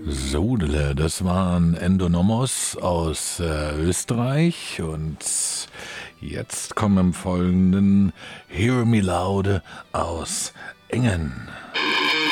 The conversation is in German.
Sodele, das waren Endonomos aus Österreich und jetzt kommen im Folgenden Hear Me Loud aus Engen.